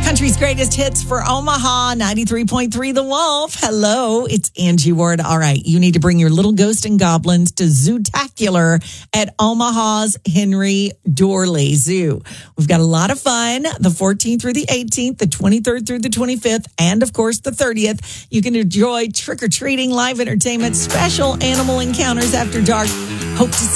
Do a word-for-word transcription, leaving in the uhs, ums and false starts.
Country's greatest hits for Omaha, ninety-three point three The Wolf. Hello, it's Angie Ward. All right, you need to bring your little ghost and goblins to Zootacular at Omaha's Henry Dorley Zoo. We've got a lot of fun, the fourteenth through the eighteenth, the twenty-third through the twenty-fifth, and of course the thirtieth. You can enjoy trick-or-treating, live entertainment, special animal encounters after dark. Hope to see